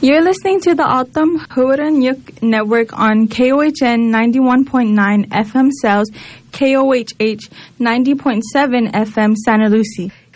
You're listening to the Autumn Huranyuk Network on KOHN 91.9 FM Sales, KOHH 90.7 FM Santa Lucie.